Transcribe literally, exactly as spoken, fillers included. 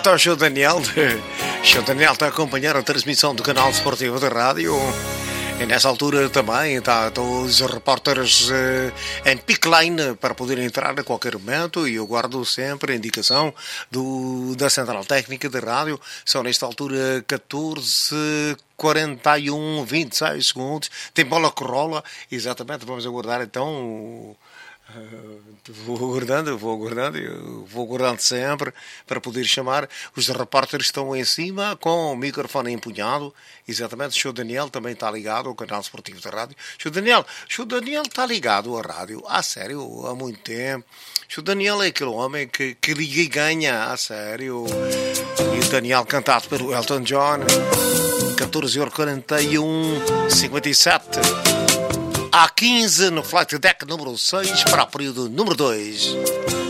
Então, Show Daniel, Show Daniel está a acompanhar a transmissão do canal Desportivo da Rádio. E nessa altura também está os repórteres uh, em pickline para poderem entrar a qualquer momento, e eu guardo sempre a indicação do, da Central Técnica de Rádio. São nesta altura catorze, quarenta e um, vinte e seis segundos. Tem bola que rola. Exatamente, vamos aguardar então. Uh, vou aguardando, vou aguardando, vou aguardando sempre para poder chamar. Os repórteres estão em cima com o microfone empunhado. Exatamente, o Show Daniel também está ligado ao canal Esportivo da Rádio. Show Daniel, Show Daniel está ligado à rádio, a sério, há muito tempo. Show Daniel é aquele homem que, que liga e ganha, a sério. E o Daniel, cantado pelo Elton John, catorze horas quarenta e um, cinquenta e sete. Há quinze no Flight Deck número seis para o período número dois.